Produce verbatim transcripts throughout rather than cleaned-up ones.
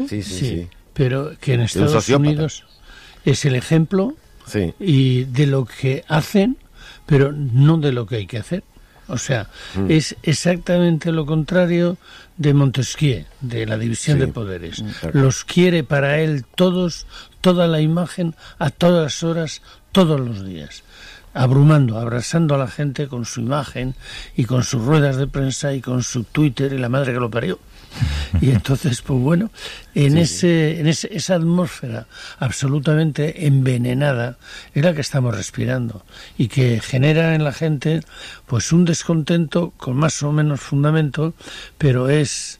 Sí, sí, sí, sí. pero que en Estados Unidos es el ejemplo sí. y de lo que hacen, pero no de lo que hay que hacer. O sea, mm. es exactamente lo contrario de Montesquieu, de la división sí. de poderes. Claro. Los quiere para él todos, toda la imagen, a todas horas, todos los días. Abrumando, abrazando a la gente con su imagen y con sus ruedas de prensa y con su Twitter y la madre que lo parió. Y entonces, pues bueno, en sí, ese, sí. en ese, esa atmósfera absolutamente envenenada es la que estamos respirando y que genera en la gente pues un descontento con más o menos fundamento, pero es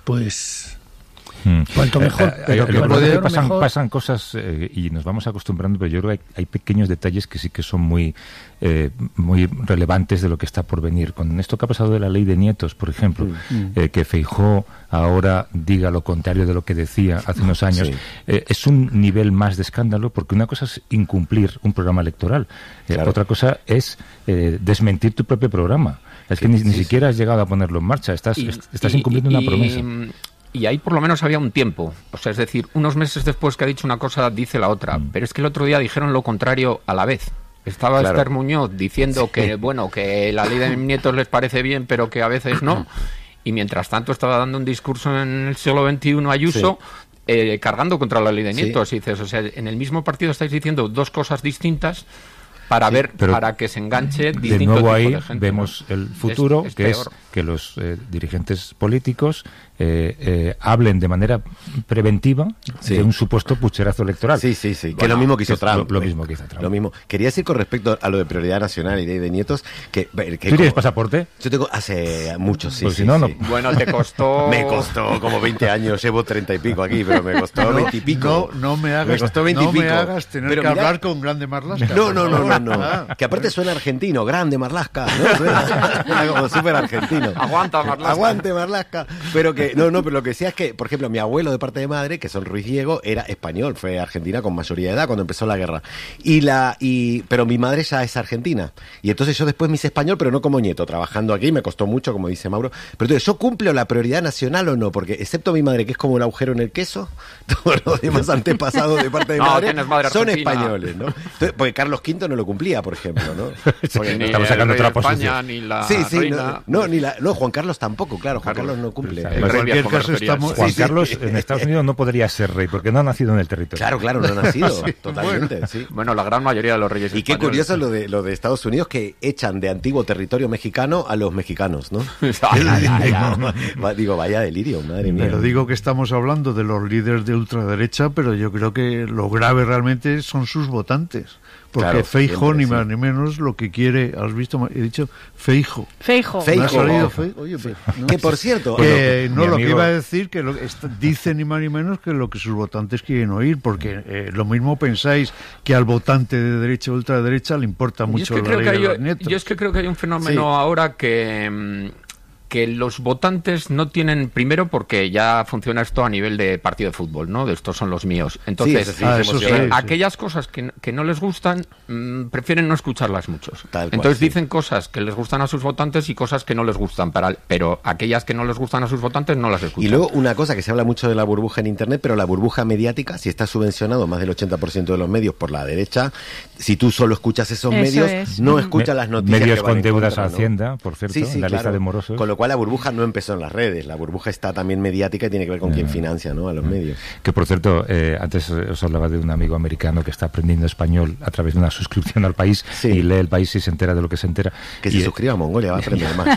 pues Hmm. cuanto mejor. Eh, eh, pero eh, cuanto peor, pasan, mejor. pasan cosas eh, y nos vamos acostumbrando, pero yo creo que hay, hay pequeños detalles que sí que son muy eh, muy relevantes de lo que está por venir. Con esto que ha pasado de la ley de nietos, por ejemplo, hmm. eh, que Feijóo ahora diga lo contrario de lo que decía hace unos años, sí. eh, es un nivel más de escándalo, porque una cosa es incumplir un programa electoral, eh, claro. otra cosa es eh, desmentir tu propio programa. Es que sí, ni, sí, ni siquiera sí. has llegado a ponerlo en marcha, estás, y, estás y, incumpliendo y, una promesa. Y, Y ahí por lo menos había un tiempo, o sea, es decir, unos meses después que ha dicho una cosa, dice la otra, mm. pero es que el otro día dijeron lo contrario a la vez. Estaba claro. Esther Muñoz diciendo sí. que, bueno, que la ley de nietos les parece bien, pero que a veces no, y mientras tanto estaba dando un discurso en el siglo veintiuno Ayuso, sí. eh, cargando contra la ley de nietos, sí. y dices, o sea, en el mismo partido estáis diciendo dos cosas distintas, para sí, ver, para que se enganche distinto de nuevo ahí de gente, vemos ¿no? el futuro, es, es que peor. es que los eh, dirigentes políticos eh, eh, hablen de manera preventiva sí. de un supuesto pucherazo electoral. Sí, sí, sí, bueno, que es lo mismo que hizo Trump. Lo, lo mismo que hizo Trump. Lo mismo. Quería decir con respecto a lo de prioridad nacional y ley de nietos, que... que ¿Tú tienes pasaporte? Yo tengo hace muchos, sí, pues sí, si no, sí. no. Bueno, te costó... Me costó como veinte años, llevo treinta y pico aquí, pero me costó no, veinte y pico. No, no me hagas, me costó veinte no y pico. me hagas tener pero que mira, hablar con Grande Marlaska. No, no, no, no, no. Ah. Que aparte suena argentino, Grande Marlaska, ¿no? Suena, suena como súper argentino. Aguanta Marlaska. Aguante Marlaska. Pero que, no, no, pero lo que decía es que, por ejemplo, mi abuelo de parte de madre, que son Ruiz Diego, era español, fue argentina con mayoría de edad cuando empezó la guerra. Y la, y, pero mi madre ya es argentina. Y entonces yo después me hice español, pero no como nieto, trabajando aquí, me costó mucho, como dice Mauro. Pero entonces, ¿yo cumplo la prioridad nacional o no? Porque, excepto mi madre, que es como un agujero en el queso, todos los demás antepasados de parte de no, madre, madre son españoles, ¿no? Entonces, porque Carlos quinto no lo cumplía, por ejemplo, ¿no? Porque ni estamos sacando otra posición. Ni la sí, sí, reina. No, no, ni la, no, Juan Carlos tampoco, claro, Juan Carlos, Carlos no cumple. En cualquier caso estamos... Juan sí, sí. Carlos en Estados Unidos no podría ser rey, porque no ha nacido en el territorio. Claro, claro, no ha nacido, sí, totalmente, bueno. sí. Bueno, la gran mayoría de los reyes y españoles. qué curioso lo de, lo de Estados Unidos, que echan de antiguo territorio mexicano a los mexicanos, ¿no? ay, ay, ay, ay. Digo, vaya delirio, madre mía. Pero digo que estamos hablando de los líderes de ultraderecha, pero yo creo que lo grave realmente son sus votantes. Porque claro, Feijóo, ni más sí. ni menos, lo que quiere, has visto, he dicho Feijóo. Feijóo. Me ha salido Feijóo. Oye, pues, ¿no? Que por cierto... Que, bueno, no, lo amigo... que iba a decir, que lo, está, dice ni más ni menos que lo que sus votantes quieren oír, porque eh, lo mismo pensáis que al votante de derecha o ultraderecha le importa mucho es que la ley que de hay, los nietos. Yo es que creo que hay un fenómeno sí. ahora que... que los votantes no tienen, primero porque ya funciona esto a nivel de partido de fútbol, ¿no? De estos son los míos. Entonces, sí, sí, ah, eso sí, eh, sí. aquellas cosas que, que no les gustan, mmm, prefieren no escucharlas muchos. Tal cual, Entonces sí. dicen cosas que les gustan a sus votantes y cosas que no les gustan, para, pero aquellas que no les gustan a sus votantes no las escuchan. Y luego una cosa que se habla mucho de la burbuja en Internet, pero la burbuja mediática, si está subvencionado más del ochenta por ciento de los medios por la derecha, si tú solo escuchas esos eso medios, es. no escuchas Me, las noticias medios que van con deudas contra, a ¿no? Hacienda, por cierto, sí, sí, en la claro. lista de morosos. Con lo cual la burbuja no empezó en las redes, la burbuja está también mediática y tiene que ver con uh-huh. quién financia, ¿no? A los uh-huh. medios. Que por cierto, eh, antes os hablaba de un amigo americano que está aprendiendo español a través de una suscripción al País sí. y lee el País y se entera de lo que se entera. Que y se eh, suscriba a Mongolia, va a aprender más.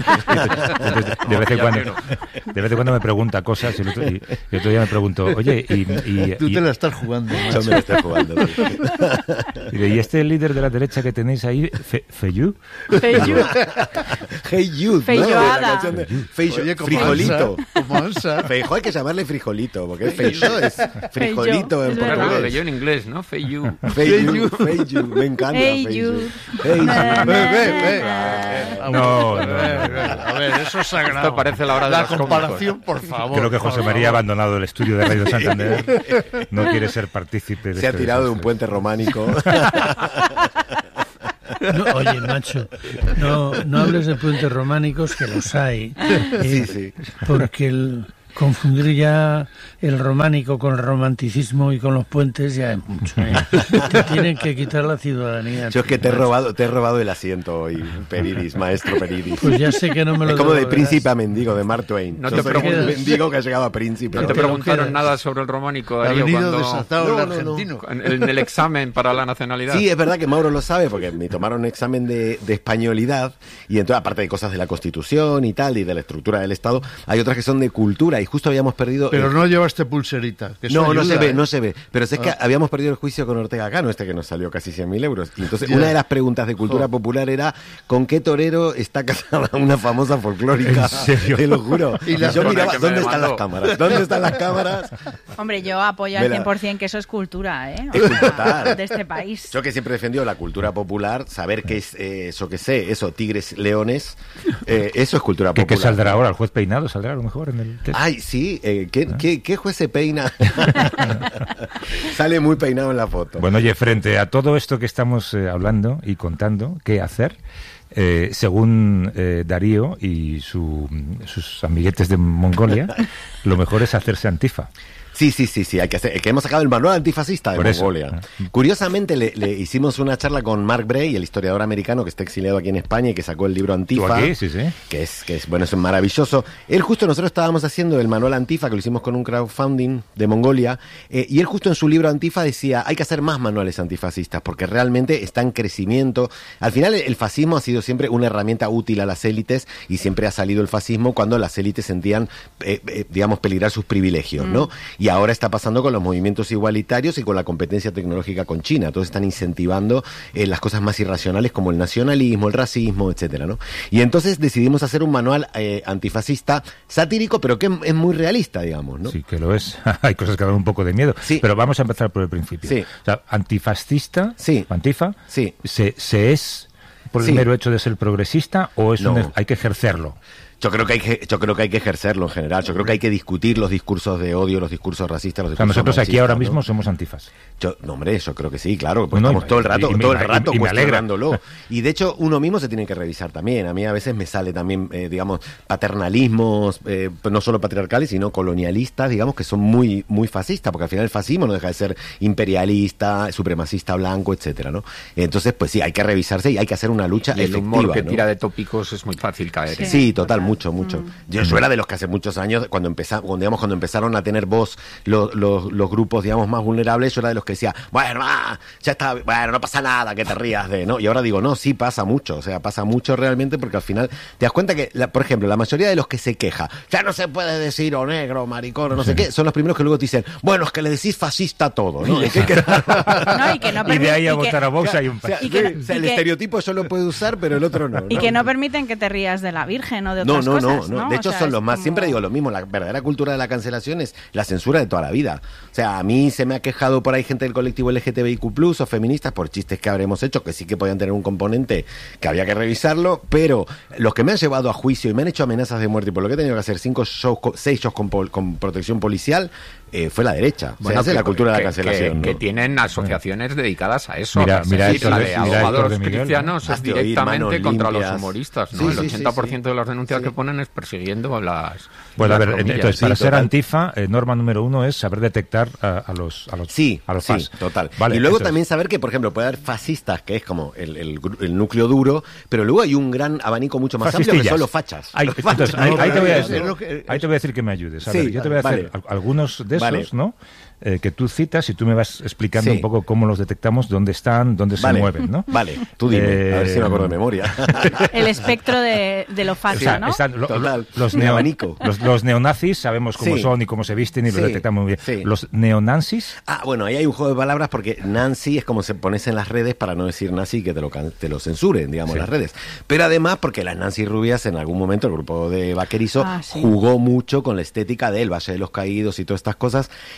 Entonces, de, vez en cuando, de vez en cuando me pregunta cosas y el otro, y, y el otro día me pregunto, oye, y... y Tú y, te la estás jugando. Yo me la estoy jugando. y, y este líder de la derecha que tenéis ahí, Fe, Feijóo. Feijóo. Hey Youth, Feijóada. Oye, frijolito. Feijóo hay que llamarle frijolito, porque Feijóo es frijolito en portugués. Lo leyó en inglés, ¿no? Feijóo. Feijóo, Feijóo, me encanta. Feijóo. Feijóo. Ve, ve, ve. No, no. A ver, eso es sagrado. Esto parece la hora de la los comparación, cómicos. por favor. Creo que José María ha abandonado el estudio de Radio Santander. No quiere ser partícipe de Se este ha tirado desastre. de un puente románico. No, oye, macho, no, no hables de puentes románicos, que los hay. Sí, eh, sí. Porque el, confundir ya el románico con el romanticismo y con los puentes ya es mucho. ¿eh? Te tienen que quitar la ciudadanía. Yo es que te he robado, te he robado el asiento hoy, Peridis, maestro Peridis. Pues ya sé que no me lo Es como de devolverás. príncipe a mendigo, de Mark Twain. No Yo te soy como un preguntes. mendigo que ha llegado a príncipe. No te preguntaron nada sobre el románico, Ha Darío, venido cuando... desatado No, el no, no. argentino. En el examen para la nacionalidad. Sí, es verdad que Mauro lo sabe, porque me tomaron un examen de, de españolidad, y entonces, aparte de cosas de la Constitución y tal, y de la estructura del Estado, hay otras que son de cultura, y justo habíamos perdido... Pero el- no llevaste pulserita. Que eso No, no ayuda, se ve, ¿eh? no se ve. Pero si es que Ah. habíamos perdido el juicio con Ortega Cano, este que nos salió casi cien mil euros. Y entonces, Ya. una de las preguntas de cultura Jo. popular era: ¿con qué torero está casada una famosa folclórica? ¿En serio? Te lo juro. Y Y, la yo zona miraba, que me ¿dónde están demandó? las cámaras? ¿Dónde están las cámaras? Hombre, yo apoyo al Vela. cien por ciento que eso es cultura, ¿eh? O Es sea, total. de este país. Yo que siempre he defendido la cultura popular, saber qué es eh, eso que sé, eso, tigres, leones, eh, eso es cultura ¿Qué, popular. qué saldrá ahora? ¿El juez peinado saldrá a lo mejor en el test? Ay, sí, eh, ¿qué, qué, ¿qué juez se peina? Sale muy peinado en la foto. Bueno, oye, frente a todo esto que estamos eh, hablando y contando, ¿qué hacer? Eh, según eh, Darío y su- sus amiguetes de Mongolia, lo mejor es hacerse antifa. Sí, sí, sí, sí, hay que hacer. Que hemos sacado el manual antifascista de Por eso. Mongolia. Curiosamente, le, le hicimos una charla con Mark Bray, el historiador americano que está exiliado aquí en España y que sacó el libro ¿Tú Antifa. aquí? Sí, sí. Que es, que es, bueno, es maravilloso. Él justo, nosotros estábamos haciendo el manual Antifa, que lo hicimos con un crowdfunding de Mongolia, eh, y él justo en su libro Antifa decía, hay que hacer más manuales antifascistas, porque realmente está en crecimiento. Al final, el fascismo ha sido siempre una herramienta útil a las élites, y siempre ha salido el fascismo cuando las élites sentían, eh, eh, digamos, peligrar sus privilegios, ¿no? Y ahora está pasando con los movimientos igualitarios y con la competencia tecnológica con China. Todos están incentivando eh, las cosas más irracionales como el nacionalismo, el racismo, etcétera, ¿no? Y entonces decidimos hacer un manual eh, antifascista satírico, pero que es muy realista, digamos, ¿no? Sí, que lo es. Hay cosas que dan un poco de miedo. Sí. Pero vamos a empezar por el principio. Sí. O sea, antifascista, Sí. antifa, Sí. ¿se, se es por el Sí. mero hecho de ser progresista o es No. un- hay que ejercerlo? Yo creo que hay que, yo creo que hay que ejercerlo en general. Yo creo que hay que discutir los discursos de odio, los discursos racistas, los O sea, discursos nosotros aquí machistas, ahora ¿no? mismo somos antifas. Yo, no, hombre, yo creo que sí, claro, porque No, estamos y- todo el rato, y me- todo el y- rato y me alegra. cuestionándolo. Y de hecho, uno mismo se tiene que revisar también. A mí a veces me sale también, eh, digamos, paternalismos, eh, no solo patriarcales, sino colonialistas, digamos, que son muy, muy fascistas, porque al final el fascismo no deja de ser imperialista, supremacista blanco, etcétera, ¿no? Entonces, pues sí, hay que revisarse y hay que hacer una lucha Y el efectiva, humor que ¿no? tira de tópicos es muy fácil caer. Sí. ¿eh? Sí, total, mucho, mucho. Yo, yo era de los que hace muchos años, cuando empezamos, cuando, digamos, cuando empezaron a tener voz los, los, los grupos, digamos, más vulnerables, yo era de los que decía, bueno, ah, ya está, bueno, no pasa nada, que te rías de, ¿no? Y ahora digo, no, sí pasa mucho, o sea, pasa mucho realmente, porque al final te das cuenta que, la, por ejemplo, la mayoría de los que se queja, ya no se puede decir o negro, o maricón, o no sé qué, son los primeros que luego te dicen, bueno, es que le decís fascista a todo, ¿no? ¿En qué queda? No, y que no Y de ahí a permi- y que- votar a Vox hay un O sea, Y que no- o sea, y el que- estereotipo yo lo puedo usar, pero el otro no. Y que no permiten que te rías de la Virgen o de No, otras no, no, cosas, no. ¿no? De O hecho, sea, son es los más. como- Siempre digo lo mismo. La verdadera cultura de la cancelación es la censura de toda la vida. O sea, a mí se me ha quejado por ahí gente del colectivo L G T B I Q plus, o feministas por chistes que habremos hecho, que sí que podían tener un componente que había que revisarlo, pero los que me han llevado a juicio y me han hecho amenazas de muerte y por lo que he tenido que hacer cinco shows, co- seis shows con, pol- con protección policial, eh, fue la derecha. Bueno, o sea, esa es que- la cultura de que- la cancelación. Que, ¿no? que tienen asociaciones dedicadas a eso. Mira- Es mira decir, Héctor la de- de mira abogados Héctor de Miguel, cristianos ¿no? es Hazte oír, directamente manos contra los limpias. humoristas, ¿no? Sí, El sí, sí, ochenta por ciento sí. de las denuncias Sí. que ponen es persiguiendo a las... Bueno, a las ver, comillas. entonces, sí, para ser total. antifa, eh, norma número uno es saber detectar a, a los a los Sí, a los sí, fas. total. Vale, y luego entonces, también saber que, por ejemplo, puede haber fascistas, que es como el, el, gru- el núcleo duro, pero luego hay un gran abanico mucho más amplio que fascistillas. son los fachas. Ahí, Los entonces, fachas. ahí, No, ahí te voy a es- decir, es lo que- ahí te voy a decir que me ayudes. A Sí, ver, yo te voy a vale. hacer al- algunos de esos, Vale. ¿no? Eh, que tú citas y tú me vas explicando Sí. un poco cómo los detectamos, dónde están, dónde Vale. se mueven, ¿no? Vale, tú dime, a ver si me acuerdo de Eh, memoria. El espectro de, de lo O facha, sea, ¿no? están lo- Total, los, un neo- abanico. los, los neonazis, sabemos cómo Sí. son y cómo se visten y Sí, los detectamos muy bien. sí. Los neonazis, Ah, bueno, ahí hay un juego de palabras porque Nancy es como se pones en las redes para no decir nazi y que te lo, can- te lo censuren, digamos, Sí. las redes. Pero además porque las Nancy rubias en algún momento, el grupo de Vaquerizo, Ah, sí. jugó mucho con la estética del Valle de los Caídos y todas estas cosas que como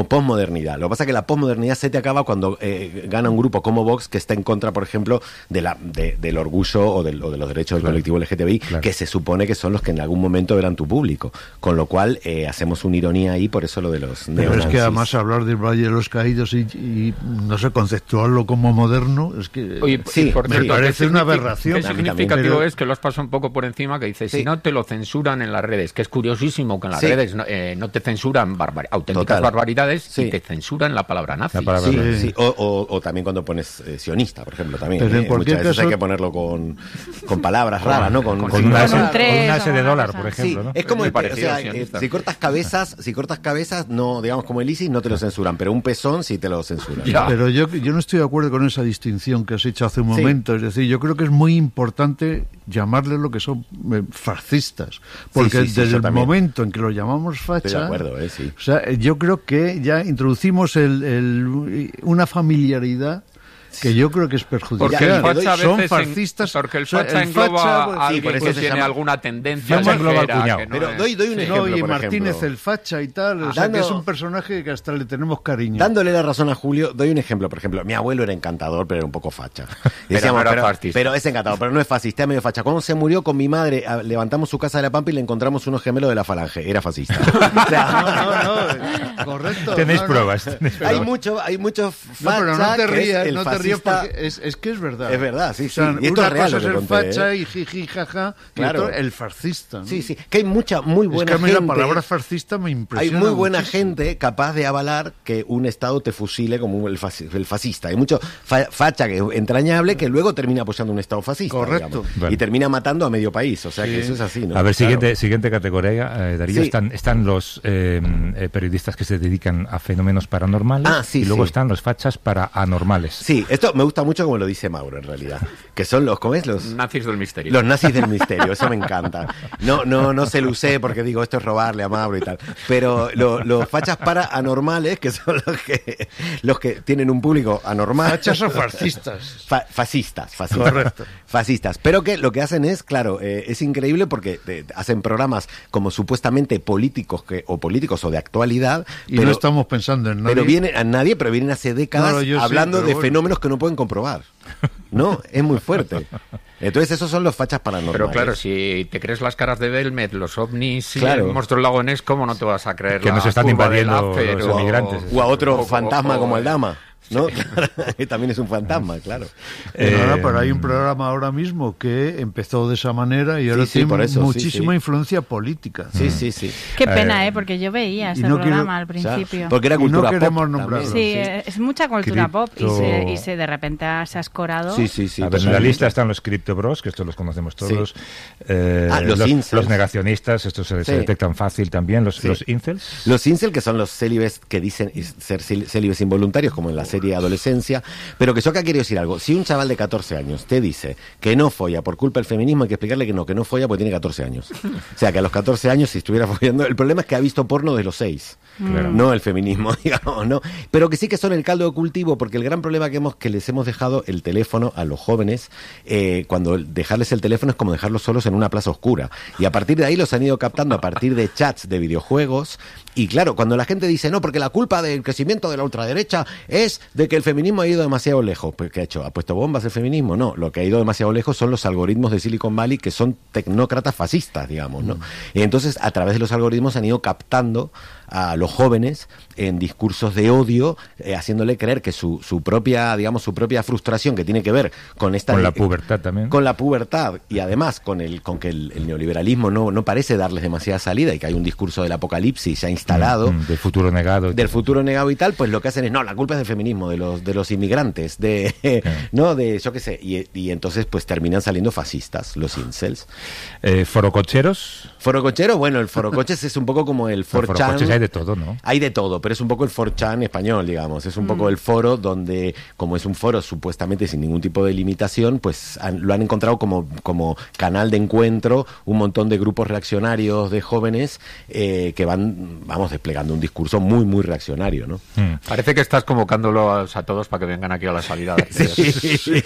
como posmodernidad. Lo que pasa es que la posmodernidad se te acaba cuando eh, gana un grupo como Vox que está en contra, por ejemplo, de la de, del orgullo o, del, o de los derechos del claro. colectivo L G T B I, claro. que se supone que son los que en algún momento eran tu público. Con lo cual eh, hacemos una ironía ahí, por eso lo de los neonazis. Pero es que además hablar del Valle de los Caídos y, y no sé, conceptuarlo como moderno, es que Oye, sí, por me cierto, parece una aberración. Qué significativo pero... es que lo has pasado un poco por encima, que dices, sí. si no te lo censuran en las redes, que es curiosísimo que en las sí. redes no, eh, no te censuran barbar auténticas Total. barbaridades sí. y te censuran la palabra nazi. La palabra sí, nazi. Sí. O, o, o también cuando pones eh, sionista, por ejemplo, también. Pero eh, en cualquier muchas veces caso... hay que ponerlo con, con palabras raras, ¿no? Con, con, con una S de dólar, por ejemplo. Sí, ¿no? es como el, o sea, eh, si cortas cabezas, si cortas cabezas, no, digamos como el ISIS, no te lo censuran, pero un pezón sí te lo censuran. ¿no? Pero yo, yo no estoy de acuerdo con esa distinción que has hecho hace un momento. Sí. Es decir, yo creo que es muy importante llamarles lo que son eh, fascistas, porque sí, sí, sí, desde el también. momento en que lo llamamos facha, estoy de acuerdo, eh, sí. o sea, yo creo que ya introducimos el, el, una familiaridad que yo creo que es perjudicial. Porque el facha son fascistas. En, porque el facha o sea, el engloba facha, a alguien sí, por eso que tiene llama... alguna tendencia. Facha engloba al cuñado. No pero es... doy, doy un ejemplo, no, y por Martínez ejemplo. el facha y tal, o ah, sea, dando, que es un personaje que hasta le tenemos cariño. Dándole la razón a Julio, doy un ejemplo, por ejemplo. Mi abuelo era encantador, pero era un poco facha. Y decíamos, pero, pero, pero, pero es encantador, pero no es fascista, es medio facha. Cuando se murió con mi madre, levantamos su casa de la Pampa y le encontramos unos gemelos de la Falange. Era fascista. O sea, no, no, no, correcto. Tenéis no, pruebas. No. Tenéis pruebas. Hay mucho, hay mucho facha. No, pero no te rías, es no te rías porque es, es que es verdad. Es verdad, sí, sí. O sea, y esto una es real, cosa es el conté, facha ¿eh? y jiji, jaja, claro. y otro el fascista. ¿no? Sí, sí, que hay mucha, muy buena es que a mí gente. la palabra fascista me impresiona. Hay muy buena muchísimo. gente capaz de avalar que un Estado te fusile como el, el fascista. Hay mucho fa facha que es entrañable que luego termina apoyando un Estado fascista. Correcto. Bueno. Y termina matando a medio país. O sea sí. que eso es así, ¿no? A ver, claro. siguiente, siguiente categoría, eh, Darío. Sí. Están, están los eh, eh, periodistas que se dedican a fenómenos paranormales ah, sí, y luego sí. están los fachas para anormales. Sí, esto me gusta mucho como lo dice Mauro, en realidad. Que son los, ¿cómo es? Los nazis del misterio. Los nazis del misterio, eso me encanta. No, no, no se lo usé porque digo, esto es robarle a Mauro y tal. Pero lo, los fachas para anormales, que son los que los que tienen un público anormal. Fachas o fascistas. Fa fascistas, fascistas. Correcto. Fascistas. Pero que lo que hacen es, claro, eh, es increíble porque eh, hacen programas como supuestamente políticos que, o políticos o de actualidad. Y pero, no estamos pensando en nadie. Pero vienen a nadie, pero vienen hace décadas no, no, hablando sé, de bueno. fenómenos que no pueden comprobar. No, es muy fuerte. Entonces esos son los fachas paranormales. Pero claro, si te crees las caras de Belmet, los ovnis claro. y el monstruo del lago Ness, ¿cómo no te vas a creer que la nos están invadiendo los o, inmigrantes? O a otro o, fantasma o, como el Dama. ¿no? Sí. Que también es un fantasma, claro. Eh, no, no, pero hay un programa ahora mismo que empezó de esa manera y ahora sí, sí, tiene por eso, muchísima sí, sí. influencia política. Sí, sí, sí. Qué pena, ¿eh? Porque yo veía ese no programa quiero, al principio. O sea, porque era cultura y no queremos pop nombrarlo. Sí, sí, es mucha cultura Cripto... pop y se, y se de repente se ha escorado. Sí, sí, sí. A ver, en la lista están los Crypto Bros, que estos los conocemos todos. Sí. Eh, ah, los, los, los negacionistas, estos se, sí. se detectan fácil también. Los, sí. los incels. Los incels, que son los célibes que dicen ser célibes involuntarios, como en la serie Adolescencia. Pero que yo acá quiero decir algo. Si un chaval de catorce años te dice que no folla por culpa del feminismo, hay que explicarle que no, que no folla porque tiene catorce años. O sea, que a los catorce años, si estuviera follando... El problema es que ha visto porno de los seis. Claro. No el feminismo, digamos, no. Pero que sí que son el caldo de cultivo, porque el gran problema que hemos que les hemos dejado el teléfono a los jóvenes, eh, cuando dejarles el teléfono es como dejarlos solos en una plaza oscura. Y a partir de ahí los han ido captando a partir de chats de videojuegos. Y claro, cuando la gente dice, no, porque la culpa del crecimiento de la ultraderecha es de que el feminismo ha ido demasiado lejos. Pues, ¿qué ha hecho? ¿Ha puesto bombas el feminismo? No, lo que ha ido demasiado lejos son los algoritmos de Silicon Valley, que son tecnócratas fascistas, digamos, ¿no? Mm. Y entonces, a través de los algoritmos han ido captando a los jóvenes en discursos de odio, eh, haciéndole creer que su, su propia, digamos, su propia frustración, que tiene que ver con esta... Con la pubertad también. Con la pubertad, y además con el con que el, el neoliberalismo no, no parece darles demasiada salida, y que hay un discurso del apocalipsis ya instalado. Mm, del futuro negado. Del futuro negado y tal, pues lo que hacen es, no, la culpa es del feminismo, de los de los inmigrantes, de, eh, ¿no? De, yo qué sé, y, y entonces pues terminan saliendo fascistas, los incels. Eh, ¿Forococheros? Forococheros, bueno, el forocoches es un poco como el cuatro chan. Forocoches hay de todo, ¿no? Hay de todo, pero es un poco el cuatro chan español, digamos. Es un mm. poco el foro donde, como es un foro supuestamente sin ningún tipo de limitación, pues han, lo han encontrado como, como canal de encuentro, un montón de grupos reaccionarios de jóvenes eh, que van, vamos, desplegando un discurso muy, muy reaccionario, ¿no? Mm. Parece que estás convocándolos a todos para que vengan aquí a la salida. Sí, sí, sí.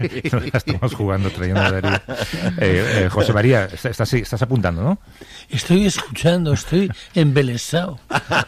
Estamos jugando, trayendo a Darío. Eh, eh, José María, estás, estás apuntando, ¿no? Estoy escuchando, estoy embelesado. Franco.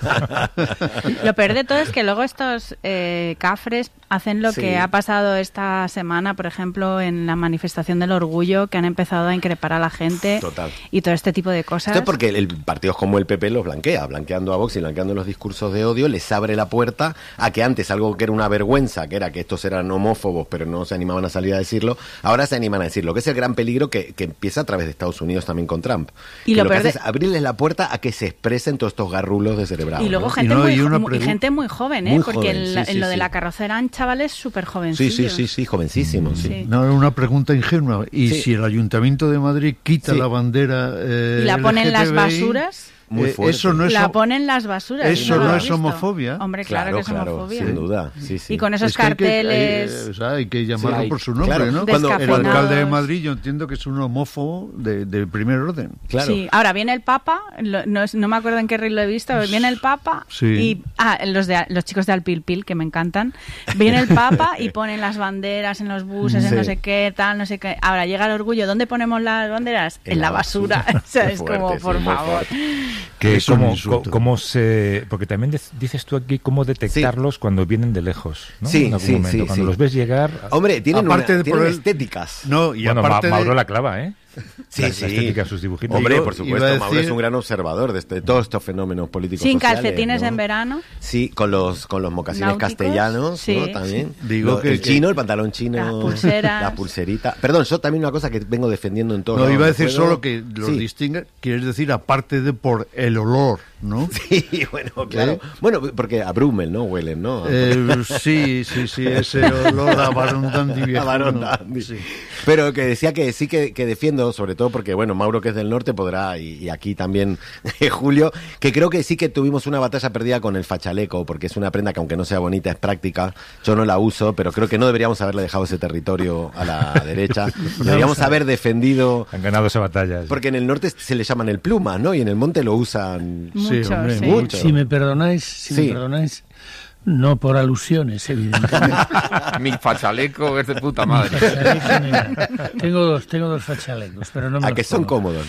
Lo peor de todo es que luego estos eh, cafres hacen lo Sí. que ha pasado esta semana, por ejemplo, en la manifestación del orgullo, que han empezado a increpar a la gente. Total. Y todo este tipo de cosas. Esto es porque el, el partidos como el P P los blanquea, blanqueando a Vox y blanqueando los discursos de odio, les abre la puerta a que antes algo que era una vergüenza, que era que estos eran homófobos, pero no se animaban a salir a decirlo, ahora se animan a decirlo, que es el gran peligro que, que empieza a través de Estados Unidos también con Trump. Y que lo lo que peor hace de- es abrirles la puerta a que se expresen todos estos garrulos descerebrados. Y luego ¿no? gente, Y no, muy, y una muy- y pregu- gente muy joven, ¿eh? Muy Porque joven, en, sí, la- sí, en lo de sí. la carroza eran chavales súper Sí, jovencillos. sí, sí, sí, jovencísimos, sí. Sí. No, era una pregunta ingenua. ¿Y Sí. si el Ayuntamiento de Madrid quita Sí. la bandera eh, Y la ponen en las L G T B I, basuras. Muy eh, fuerte. eso no es La ho- ponen en las basuras. Eso lo no has es visto. homofobia. Hombre, claro, que es homofobia. sin duda. Sí, sí. Y con esos Es que hay que- carteles... hay, o sea, hay que llamarlo Sí, hay- por su nombre, claro, ¿no? cuando- el Descafeinados. alcalde de Madrid yo entiendo que es un homófobo de, de primer orden. Claro. Sí, ahora viene el Papa, lo- no, es- no me acuerdo en qué reel lo he visto, pero viene el Papa Sí. y ah, los de los chicos de Alpilpil que me encantan, viene el Papa y ponen las banderas en los buses, en Sí. no sé qué, tal, no sé qué. Ahora llega el orgullo, ¿dónde ponemos las banderas? En, En la la basura. basura. O sea, Qué es fuerte, como, sí, por muy favor. Que Es un cómo, insulto. co- cómo se... Porque también dec- dices tú aquí cómo detectarlos cuando vienen de lejos, ¿no? Sí, en algún sí, momento. sí, Cuando sí. los ves llegar... Hombre, tienen, Aparte una- de tienen por el- estéticas. No, y bueno, aparte Ma- Mauro de, la clava, ¿eh? Sí, la, la sí. estética, sus dibujitos. Hombre, Digo, por iba supuesto, a Mauro decir- es un gran observador de, este- de todos estos fenómenos políticos Sin sociales, calcetines ¿no? en verano. Sí, con los con los mocasines Náuticos, castellanos, sí. ¿no? También. Digo Lo- que- el chino, el pantalón chino, Las pulseras. la pulserita. Perdón, yo también una cosa que vengo defendiendo en todo. No, iba a decir solo que los distingue, quieres decir aparte de por el olor, ¿no? Sí, bueno, claro. ¿Eh? Bueno, porque a Brummel, ¿no? Huelen, ¿no? Eh, sí, sí, sí, ese olor a Barón Dandy viejo. A Barón ¿no? Dandy. Sí. Pero que decía que sí que, que defiendo, sobre todo porque, bueno, Mauro, que es del norte, podrá, y, y aquí también Julio, que creo que sí que tuvimos una batalla perdida con el fachaleco, porque es una prenda que, aunque no sea bonita, es práctica. Yo no la uso, pero creo que no deberíamos haberle dejado ese territorio a la derecha. Deberíamos haber defendido... Han ganado esa batalla. sí. Porque en el norte se le llaman el pluma, ¿no? Y en el monte lo usan... Mucho, hombre, sí. mucho. Si me perdonáis, si Sí. me perdonáis, no por alusiones, evidentemente. Mi fachaleco es de puta madre. Mira, tengo dos, tengo dos fachalecos, pero no me A los que son pongo. cómodos.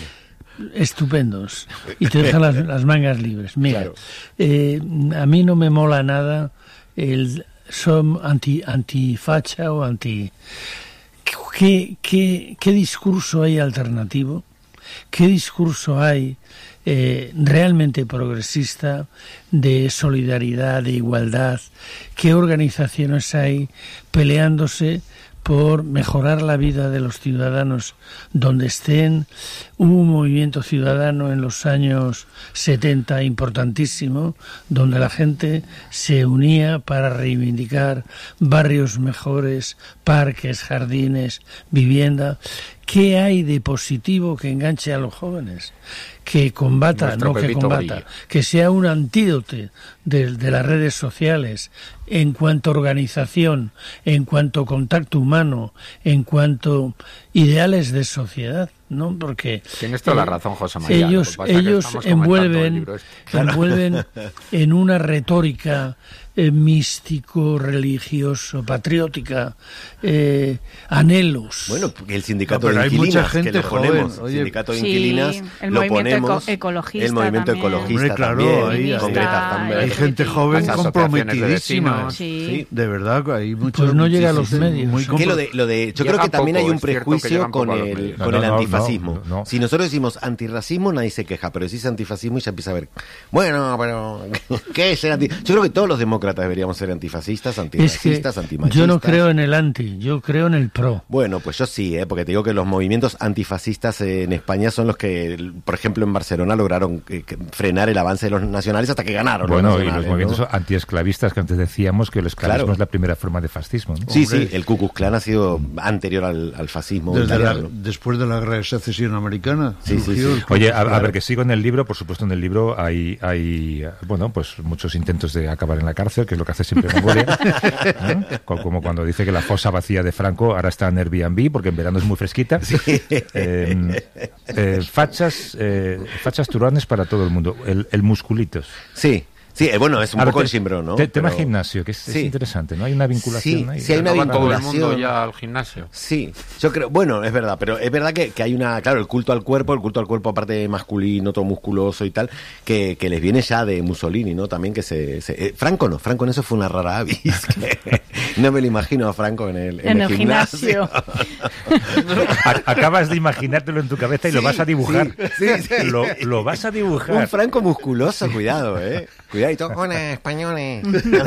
Estupendos. Y te dejan las, las mangas libres. Mira, Claro. eh, a mí no me mola nada el son anti antifacha o anti... ¿Qué, qué, ¿Qué discurso hay alternativo? ¿Qué discurso hay eh, realmente progresista de solidaridad, de igualdad? ¿Qué organizaciones hay peleándose por mejorar la vida de los ciudadanos donde estén? Hubo un movimiento ciudadano en los años setenta importantísimo, donde la gente se unía para reivindicar barrios mejores, parques, jardines, vivienda. ¿Qué hay de positivo que enganche a los jóvenes? Que combata, Nuestro no que Pepito combata, Grillo. que sea un antídoto de, de las redes sociales en cuanto a organización, en cuanto a contacto humano, en cuanto a ideales de sociedad, ¿no? Porque Tienes toda la eh, razón, José María. ellos, Lo que pasa es que ellos estamos comentando el envuelven, libro este. envuelven en una retórica eh, místico, religioso, patriótica, eh, anhelos. Bueno, porque el sindicato No, pero de hay inquilinas, mucha gente que lo joven, ponemos, oye. el sindicato de Sí, inquilinas, el lo movimiento eco- ponemos, ecologista el movimiento también. ecologista Hombre, claro, también, ahí con está. Greta Thunberg. Hay gente joven Las asociaciones de comprometidísima. vecinos. Sí. Sí. De verdad, hay mucho. Pues no llega a sí, los sí, medios. muy Que lo de, lo de, yo Llega creo que también poco, hay un es cierto que prejuicio llegan con poco a los el, medios. con No, el no, no, antifascismo. no, no. Si nosotros decimos antirracismo, nadie se queja, pero decís antifascismo y ya empieza a ver, bueno, pero ¿qué es ser anti? Yo creo que todos los demócratas deberíamos ser antifascistas, es que antirracistas, antimachistas. yo no creo en el anti, yo creo en el pro. Bueno, pues yo sí, ¿eh? Porque te digo que los movimientos antifascistas eh, en España son los que, por ejemplo, en Barcelona lograron eh, que- frenar el avance de los nacionales hasta que ganaron. Bueno, los y los nacionales, movimientos ¿no? antiesclavistas que antes decíamos que el esclavismo Claro. es la primera forma de fascismo, ¿no? Sí, Hombre. sí, el Ku Klux Klan ha sido anterior al, al fascismo Desde la- italiano. después de la guerra de secesión americana. Sí, sí, surgió sí. el Ku Oye, Klux a, a Klan. ver, que sigo en el libro, por supuesto en el libro hay, hay, bueno, pues muchos intentos de acabar en la cárcel, que es lo que hace siempre Memoria, ¿no? Co- como cuando dice que la fosa vacía de Franco ahora está en Airbnb, porque en verano es muy fresquita. Eh, eh, fachas, eh, fachas turones para todo el mundo, el, el musculitos. Sí. Sí, eh, bueno, es un A ver, poco te- el Simbrón, ¿no? te- Tema Pero- gimnasio, que es, es Sí. interesante, ¿no? Hay una vinculación Sí, ahí. sí hay una No va todo el vinculación. mundo ya al gimnasio. Sí, yo creo, bueno, es verdad, pero es verdad que, que hay una, claro, el culto al cuerpo, el culto al cuerpo aparte masculino, todo musculoso y tal, que, que les viene ya de Mussolini, ¿no? También que se... se- eh, Franco no, Franco en eso fue una rara avis, que no me lo imagino a Franco en el, en En el el gimnasio. A- Acabas de imaginártelo en tu cabeza y lo Sí, vas a dibujar. sí, sí, sí. Lo, lo vas a dibujar. Un Franco musculoso, cuidado, ¿eh? Cuidadito con españoles.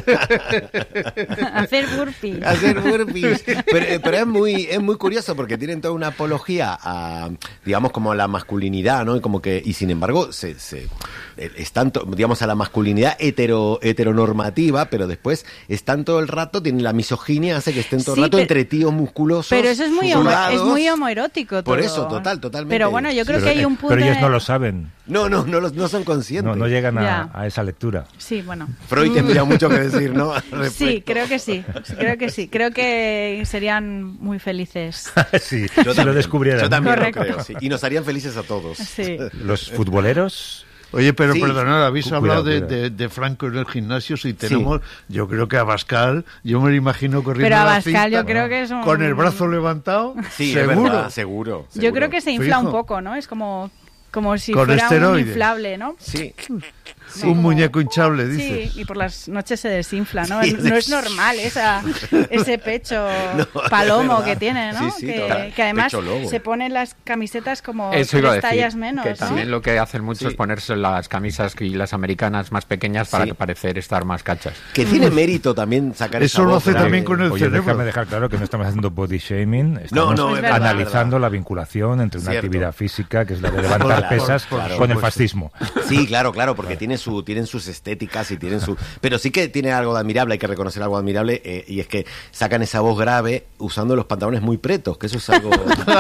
Hacer burpees. Hacer burpees. Pero, eh, pero es muy es muy curioso porque tienen toda una apología a, digamos, como a la masculinidad, ¿no? Y como que y sin embargo se, se eh, están, to- digamos, a la masculinidad hetero heteronormativa, pero después están todo el rato, tienen la misoginia, hace que estén todo el Sí, rato pero- entre tíos musculosos. Pero eso es muy, homo- sudados. es muy homoerótico todo. Por eso, total, totalmente. Pero bueno, yo creo Pero, que hay eh, un punto... pero ellos no en- lo saben. No, no, no, los- no son conscientes. No, no llegan Ya. a, a esa lectura. Sí, bueno. Freud tendría mucho que decir, ¿no? Al Sí, respecto. creo que sí. Sí, creo que sí. Creo que serían muy felices. sí, Yo si también, lo descubrieran. Yo también Correcto. lo creo, sí. Y nos harían felices a todos. Sí. Los futboleros... Oye, pero Sí. perdonad, habéis Cu- hablado cuidado, de, cuidado. de- de Franco en el gimnasio. Si tenemos, yo creo que Abascal, yo me lo imagino corriendo Pero la Abascal cinta yo creo que es un... con el brazo levantado. Sí, seguro. es verdad, seguro. Yo seguro. creo que se infla Fijo. un poco, ¿no? Es como, como si Con fuera un esteroides. inflable, ¿no? Sí. Sí, Un como- muñeco hinchable, dices. Sí, y por las noches se desinfla, ¿no? Sí, Es- no es sí. normal esa, ese pecho No, palomo es verdad. que tiene, ¿no? Sí, sí, que, total. que además Pecho lobo. se ponen las camisetas como Eso iba a tres decir, tallas menos, que ¿no? también lo que hacen muchos Sí. es ponerse las camisas y las americanas más pequeñas para Sí. parecer estar más cachas. Que tiene mérito también sacar Eso esa lo voz hace grave. también con el Oye, cerebro. déjame dejar claro que no estamos haciendo body shaming, estamos no, es verdad, analizando es la vinculación entre una Cierto. actividad física, que es la de levantar Claro, pesas, claro, con el por fascismo. Sí, claro, claro, porque tiene su, tienen sus estéticas y tienen su... Pero sí que tiene algo de admirable, hay que reconocer algo admirable, eh, y es que sacan esa voz grave usando los pantalones muy pretos, que eso es algo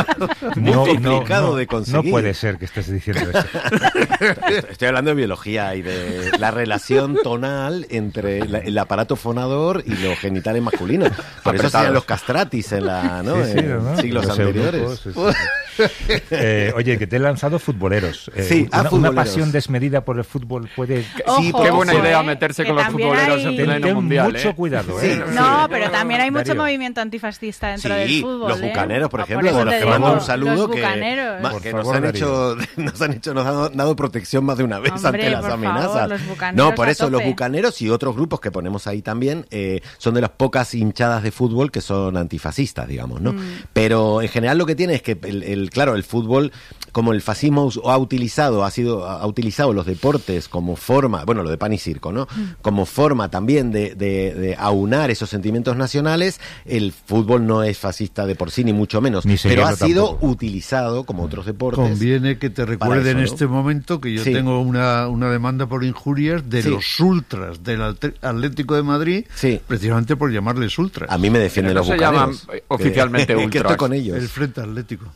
muy No, complicado no, no, de conseguir. no puede ser que estés diciendo eso. Estoy- Estoy hablando de biología y de la relación tonal entre la- el aparato fonador y los genitales masculinos. Por eso Apretados. hacían los castratis en, la, ¿no? Sí, sí, en ¿no? siglos Los anteriores. eunucos, sí, sí. Eh, oye, que te he lanzado futboleros. Eh, Sí, ah, una, una futboleros. pasión desmedida por el fútbol puede... Sí, Ojo, Qué buena ojo, idea eh, meterse que con los también futboleros hay- en pleno Ten mundial. mucho ¿eh? cuidado, Sí, ¿eh? No, pero también hay mucho Darío. movimiento antifascista dentro Sí, del fútbol. los ¿eh? bucaneros, por Ah, ejemplo, eso de los te que digo, mando un saludo los que, bucaneros. ma- Por que favor, nos han Darío. hecho, nos han hecho, nos han dado protección más de una vez Hombre, ante las por amenazas. favor, los bucaneros no, por a eso los tope. bucaneros y otros grupos que ponemos ahí también eh, son de las pocas hinchadas de fútbol que son antifascistas, digamos, ¿no? Mm. Pero en general lo que tiene es que el, el- claro, el fútbol, como el fascismo us- ha utilizado, ha sido, ha utilizado los deportes como forma, bueno, lo de pan y circo, ¿no? Mm. Como forma también de, de, de aunar esos sentimientos nacionales, el fútbol no es fascista de por sí, ni mucho menos. Ni pero ha seguirlo sido tampoco. utilizado como otros deportes. Conviene que te recuerde en eso, ¿no? este momento que yo Sí. tengo una, una demanda por injurias de Sí. los ultras del Alte- Atlético de Madrid, Sí. precisamente por llamarles ultras. A mí me defienden Pero los no se bucaneros. llaman, eh, oficialmente que, que ultras. estoy con ellos. El Frente Atlético.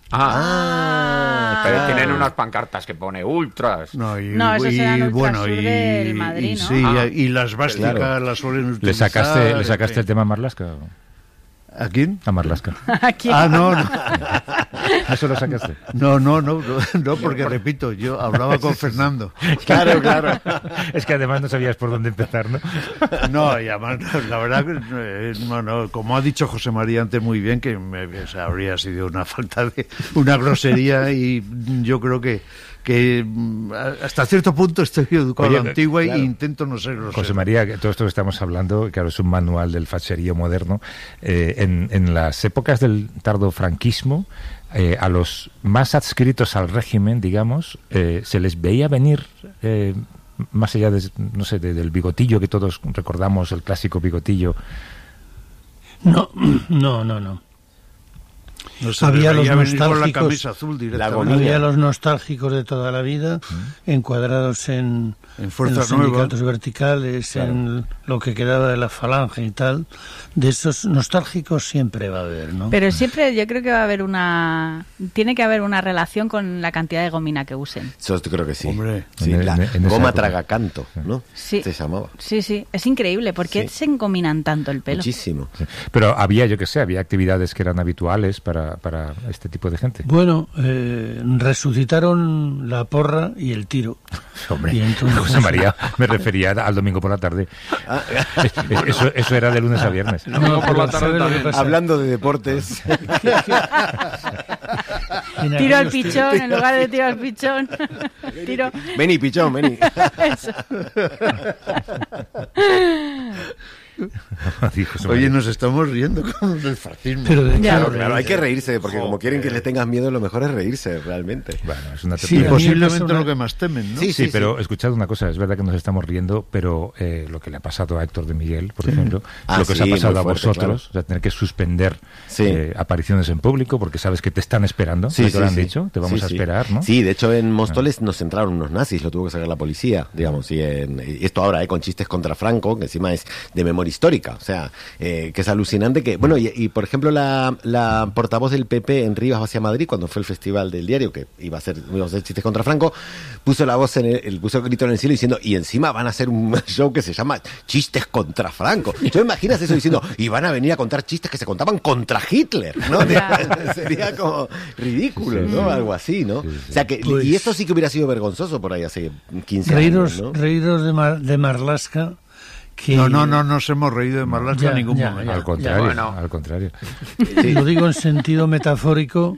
Ah, Ah, pero claro. tienen unas pancartas que pone ultras. No, y, No, esos y, serán ultrasur bueno, y, del Madrid, y ¿no? sí, Ah. y las básicas Claro. las suelen utilizar. ¿Le sacaste, ¿le en sacaste fin. el tema a Marlaska? ¿A quién? A Marlaska. Aquí. Ah, no, no. ¿Eso lo sacaste? No, no, no, no, no, porque repito, yo hablaba con Fernando. Claro, claro. Es que además no sabías por dónde empezar, ¿no? No, y además, la verdad, que, eh, no, no, como ha dicho José María antes muy bien, que me, o sea, habría sido una falta de, una grosería, y yo creo que, que mm, hasta cierto punto estoy educado a la Oye, antigua claro. e intento no ser grosero. José María, que todo esto que estamos hablando, claro, es un manual del facherío moderno. Eh, en, en las épocas del tardo franquismo, eh, a los más adscritos al régimen, digamos, eh, se les veía venir, eh, más allá de, no sé, de- del bigotillo que todos recordamos, el clásico bigotillo. No, no, no, no. No se Había le veía los venir con la nostálgicos, camisa azul la directamente. agonía. Había los nostálgicos de toda la vida, encuadrados en, En Fuerza los Nueva. sindicatos verticales, en lo que quedaba de la falange y tal. De esos nostálgicos siempre va a haber, ¿no? Pero siempre yo creo que va a haber una... Tiene que haber una relación con la cantidad de gomina que usen. Yo creo que sí. Hombre. Sí, En- la en- en esa goma época. tragacanto, ¿no? Sí. Se llamaba. Sí, sí. Es increíble. ¿Por qué Sí. se engominan tanto el pelo? Muchísimo. Sí. Pero había, yo qué sé, había actividades que eran habituales para para, para este tipo de gente? Bueno, eh, resucitaron la porra y el tiro. Hombre, y entonces... José María, me refería al domingo por la tarde. Eso, eso era de lunes a viernes. No, no, por la tarde también. Hablando de deportes. Tiro al pichón en lugar de tiro al pichón. Tiro. Vení, pichón, vení. Eso. Oye, nos estamos riendo con el fascismo. Pero de Ya. Claro, claro, hay que reírse, porque como quieren que les tengas miedo, lo mejor es reírse, realmente. Bueno, es una Sí, Y a mí me posiblemente pasa una- lo que más temen, ¿no? Sí, sí, sí, pero escuchad una cosa, es verdad que nos estamos riendo, pero eh, lo que le ha pasado a Héctor de Miguel, por ejemplo, Ah, lo que os sí, ha pasado muy a fuerte, vosotros, claro. o sea, tener que suspender Sí. eh, apariciones en público, porque sabes que te están esperando, Sí, ¿no? Te sí, lo han sí. dicho, te vamos Sí, a sí. esperar, ¿no? Sí, de hecho en Móstoles nos entraron unos nazis, lo tuvo que sacar la policía, digamos, y, en, y esto ahora, eh, con chistes contra Franco, que encima es de memoria histórica, o sea, eh, que es alucinante que, bueno, y, y por ejemplo la, la portavoz del P P en Rivas hacia Madrid, cuando fue el festival del diario, que iba a hacer, iba a hacer chistes contra Franco, puso la voz en el, el puso el grito en el cielo diciendo, y encima van a hacer un show que se llama Chistes contra Franco. ¿Tú imaginas eso diciendo, y van a venir a contar chistes que se contaban contra Hitler, ¿no? Ya. Sería como ridículo, Sí, ¿no? sí. Algo así, ¿no? Sí, sí. O sea que, Pues- y esto sí que hubiera sido vergonzoso por ahí hace quince Reíros, años, ¿no? reíros de, Mar- de Marlaska. Que No, no, no nos hemos reído de Marlaska Ya, en ningún ya, momento. ya. Al contrario, bueno. al contrario. Lo digo en sentido metafórico,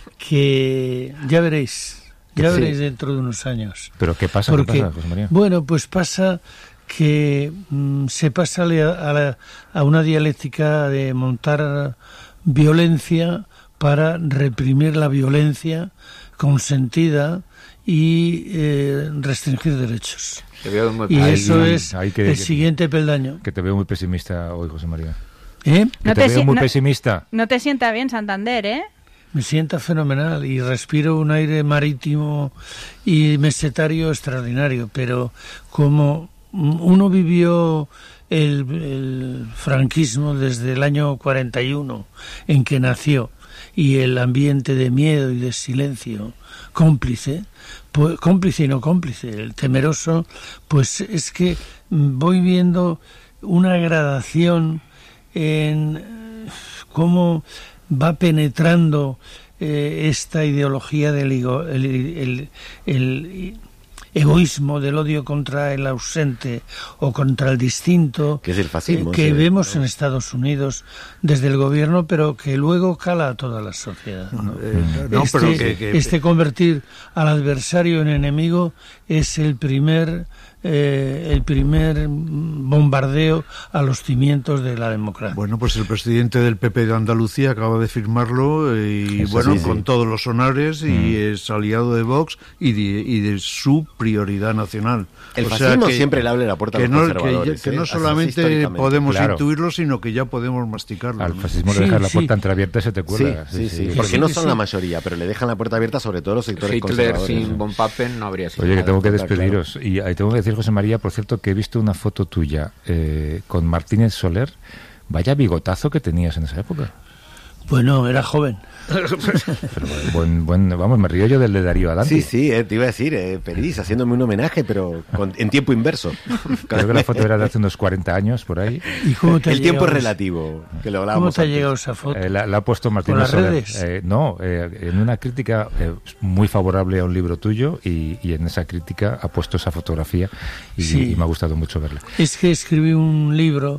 que ya veréis, ya Sí. veréis dentro de unos años. Pero ¿qué pasa? Porque, ¿Qué pasa, José María? bueno, pues pasa que mm, se pasa a, la- a la- a una dialéctica de montar violencia para reprimir la violencia consentida y eh, restringir derechos. Te veo muy Y Ahí- eso es ahí que- el que- siguiente peldaño. Que te veo muy pesimista hoy, José María. ¿Eh? Que No te, te veo si- muy no- pesimista. No te sienta bien Santander, ¿eh? Me sienta fenomenal y respiro un aire marítimo y mesetario extraordinario, pero como uno vivió el, el franquismo desde el año cuarenta y uno en que nació y el ambiente de miedo y de silencio cómplice, pues, cómplice y no cómplice, el temeroso, pues es que voy viendo una gradación en eh, cómo va penetrando eh, esta ideología del ego- el, el- el egoísmo, del odio contra el ausente o contra el distinto, Que es el fascismo, eh, que sí. vemos en Estados Unidos desde el gobierno, pero que luego cala a toda la sociedad. ¿no? Eh, no, este, pero que, que- este convertir al adversario en enemigo es el primer eh, el primer bombardeo a los cimientos de la democracia. Bueno, pues el presidente del P P de Andalucía acaba de firmarlo y Eso bueno, sí, sí. con todos los honores y es aliado de Vox y de, y de su prioridad nacional. El O sea fascismo que- siempre le abre la puerta a que los no, que, conservadores, ya- que ¿eh? no Así es solamente históricamente. podemos Claro. intuirlo, sino que ya podemos masticarlo. Al ¿no? fascismo Sí, le dejas la sí. puerta entreabierta y se te Sí, cuela. sí, sí, sí. porque Sí, no sí, son sí. la mayoría, pero le dejan la puerta abierta sobre todo a los sectores Hitler conservadores. sin von Papen no habría sido Oye, que nada. tengo que Claro, despediros. Y ahí tengo que decir, José María, por cierto, que he visto una foto tuya eh, con Martínez Soler. Vaya bigotazo que tenías en esa época. Bueno, era joven. Pero buen, buen, vamos, me río yo del de Darío Adante. Sí, sí, eh, te iba a decir, eh, Peris, haciéndome un homenaje, pero con- en tiempo inverso. Creo que la foto era de hace unos cuarenta años, por ahí. ¿Y cómo te ha El tiempo es llegado- relativo, que lo ¿Cómo hablábamos te ha antes. llegado esa foto? Eh, la, la ha puesto Martínez las Soler. redes? Eh, no, eh, en una crítica eh, muy favorable a un libro tuyo y, y en esa crítica ha puesto esa fotografía y, Sí. y me ha gustado mucho verla. Es que escribí un libro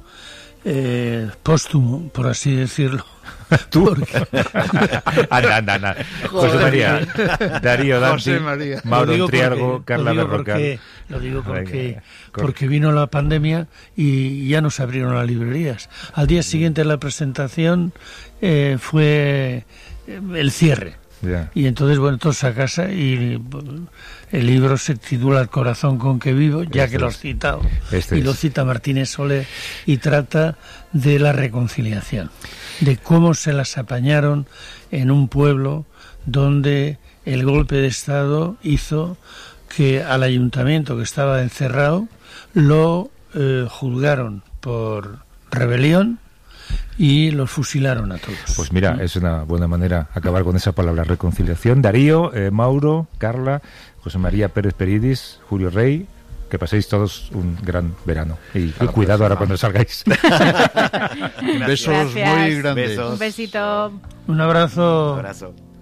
eh, póstumo, por así decirlo. ¿Tú? Porque- anda, anda, anda. José María, Darío Dante, José María. Mauro Lo digo Triargo, porque- Carla lo digo Berrocal. porque, lo digo porque, Venga, corre. porque vino la pandemia y ya nos abrieron las librerías. Al día siguiente de la presentación eh, fue eh, el cierre. Ya. Y entonces, bueno, todos a casa y bueno, el libro se titula El corazón con que vivo, ya Este que lo has es. citado. Este y lo es. cita Martínez Soler y trata de la reconciliación, de cómo se las apañaron en un pueblo donde el golpe de Estado hizo que al ayuntamiento que estaba encerrado lo eh, juzgaron por rebelión y los fusilaron a todos. Pues mira, es una buena manera acabar con esa palabra reconciliación. Darío, eh, Mauro, Carla, José María Pérez Peridis, Julio Rey, que paséis todos un gran verano. Y, y cuidado ahora cuando salgáis. Besos Gracias. muy grandes. Besos. Un besito. Un abrazo. Un abrazo.